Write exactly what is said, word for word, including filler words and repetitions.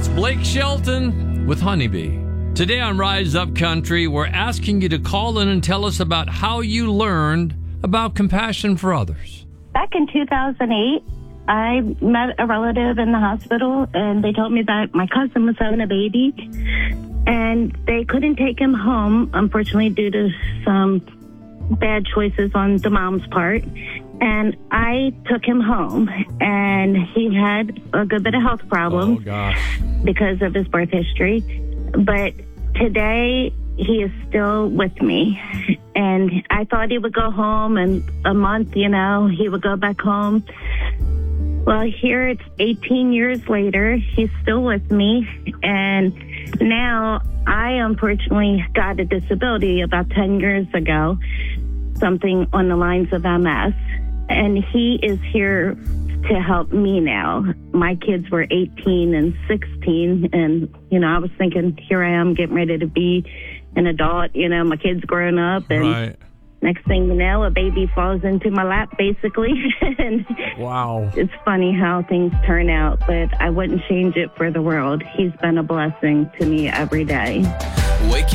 That's Blake Shelton with Honeybee. Today on Rise Up Country, we're asking you to call in and tell us about how you learned about compassion for others. Back in two thousand eight, I met a relative in the hospital, and they told me that my cousin was having a baby, and they couldn't take him home, unfortunately, due to some bad choices on the mom's part. And I took him home, and he had a good bit of health problems Oh, gosh. because of his birth history. But today, he is still with me. And I thought he would go home in a month, you know, he would go back home. Well, here it's eighteen years later. He's still with me. And now I unfortunately got a disability about ten years ago, something on the lines of M S. And he is here to help me now. My kids were eighteen and sixteen. And, you know, I was thinking, here I am getting ready to be an adult. You know, my kid's grown up. And Right. next thing you know, a baby falls into my lap, basically. And Wow. it's funny how things turn out, but I wouldn't change it for the world. He's been a blessing to me every day. Wake